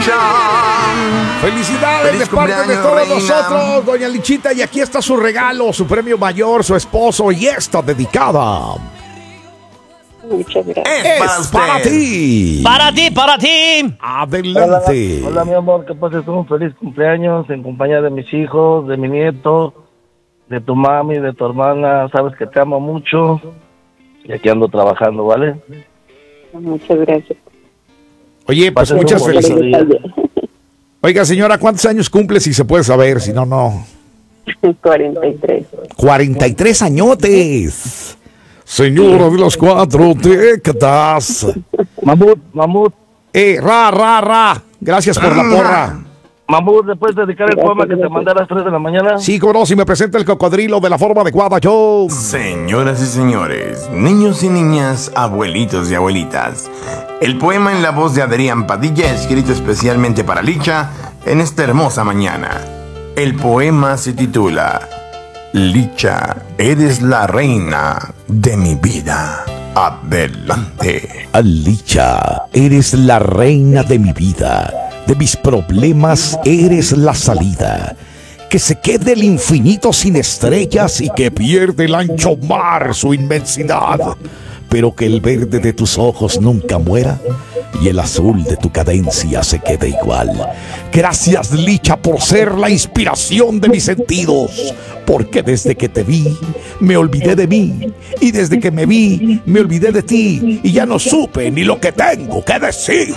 Licha. Felicidades Feliz de parte de cumpleaños, todos reina. nosotros, doña Lichita. Y aquí está su regalo, su premio mayor, su esposo. Y esta dedicada Muchas gracias. es para ti. Para ti. Adelante. Hola, mi amor, que pases un feliz cumpleaños en compañía de mis hijos, de mi nieto, de tu mami, de tu hermana. Sabes que te amo mucho y aquí ando trabajando, ¿vale? Muchas gracias. Oye, pues Pasen muchas un bonito felicidades. día. Oiga, señora, ¿cuántos años cumple? Si se puede saber, si no, no. 43. 43 añotes. Señora de las 4 décadas. Mamut, Ra. Gracias por la porra. Mamut, ¿le puedes dedicar el poema que te mandé a las 3 de la mañana? Sí, cómo no, si me presenta el cocodrilo de la forma adecuada, yo. Señoras y señores, niños y niñas, abuelitos y abuelitas, el poema en la voz de Adrián Padilla, escrito especialmente para Licha en esta hermosa mañana. El poema se titula Licha, eres la reina de mi vida. Adelante. Licha, eres la reina de mi vida. De mis problemas eres la salida. Que se quede el infinito sin estrellas y que pierde el ancho mar su inmensidad. Pero que el verde de tus ojos nunca muera y el azul de tu cadencia se quede igual. Gracias, Licha, por ser la inspiración de mis sentidos. Porque desde que te vi, me olvidé de mí. Y desde que me vi, me olvidé de ti. Y ya no supe ni lo que tengo que decir.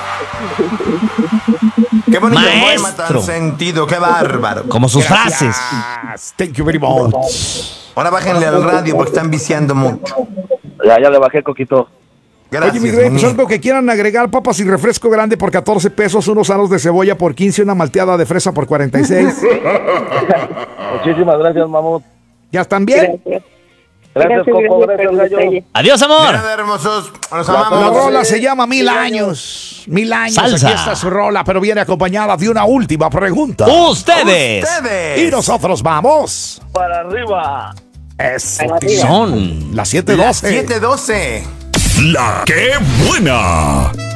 Qué bonito poema Maestro. tan sentido, qué bárbaro. Como sus Gracias. frases. Thank you very much. Ahora bájenle al radio porque están viciando mucho. Ya le bajé, Coquito. Gracias, Oye, mi rey, pues muñeco. algo que quieran agregar: papas y refresco grande por 14 pesos, unos aros de cebolla por 15, una malteada de fresa por 46. Muchísimas gracias, Mamut. ¿Ya están bien? Gracias. Gracias, Coco, por gracias, el Gallo. detalle. Adiós, amor. Nada, hermosos, los La amamos. rola se llama 1000 años. 1000 años. Salsa. Aquí está su rola, pero viene acompañada de una última pregunta. Ustedes Y nosotros vamos. Para arriba. Eso. son Las Las 7:12. 7:12. La que buena.